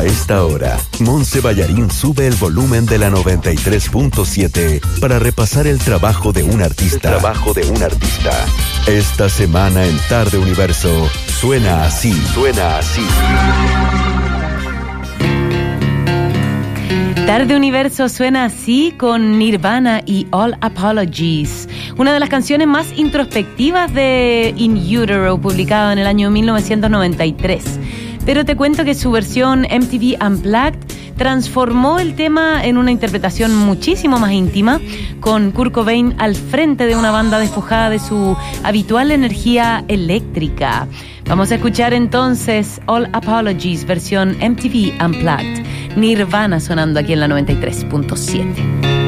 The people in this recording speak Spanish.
A esta hora, Monse Ballarín sube el volumen de la 93.7 para repasar el trabajo de un artista. Esta semana en Tarde Universo, suena así. Tarde Universo suena así con Nirvana y All Apologies, una de las canciones más introspectivas de In Utero, publicada en el año 1993. Pero te cuento que su versión MTV Unplugged transformó el tema en una interpretación muchísimo más íntima, con Kurt Cobain al frente de una banda despojada de su habitual energía eléctrica. Vamos a escuchar entonces All Apologies, versión MTV Unplugged. Nirvana sonando aquí en la 93.7.